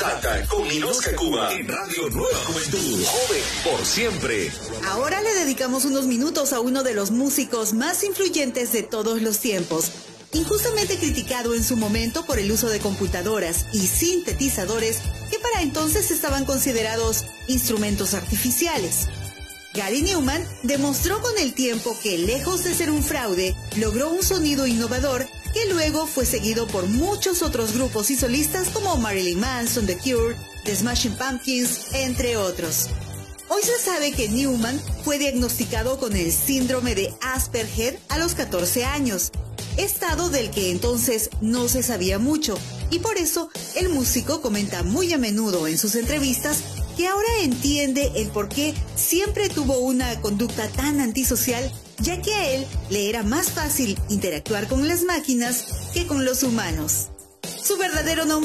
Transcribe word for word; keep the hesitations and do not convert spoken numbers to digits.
Tata con Ninosca Cuba en Radio Nueva Juventud. Joven por siempre. Ahora le dedicamos unos minutos a uno de los músicos más influyentes de todos los tiempos, injustamente criticado en su momento por el uso de computadoras y sintetizadores que para entonces estaban considerados instrumentos artificiales. Gary Numan demostró con el tiempo que, lejos de ser un fraude, logró un sonido innovador que luego fue seguido por muchos otros grupos y solistas como Marilyn Manson, The Cure, The Smashing Pumpkins, entre otros. Hoy se sabe que Numan fue diagnosticado con el síndrome de Asperger a los catorce años, estado del que entonces no se sabía mucho, y por eso el músico comenta muy a menudo en sus entrevistas que ahora entiende el por qué siempre tuvo una conducta tan antisocial, ya que a él le era más fácil interactuar con las máquinas que con los humanos. Su verdadero nombre